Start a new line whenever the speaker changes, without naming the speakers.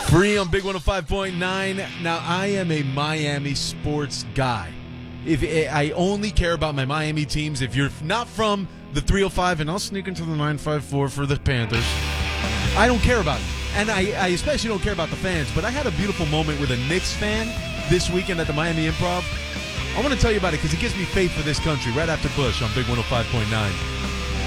Free on Big 105.9. Now, I am a Miami sports guy. If I only care about my Miami teams. If you're not from the 305, and I'll sneak into the 954 for the Panthers, I don't care about it. And I especially don't care about the fans. But I had a beautiful moment with a Knicks fan this weekend at the Miami Improv. I want to tell you about it because it gives me faith for this country right after Bush on Big 105.9.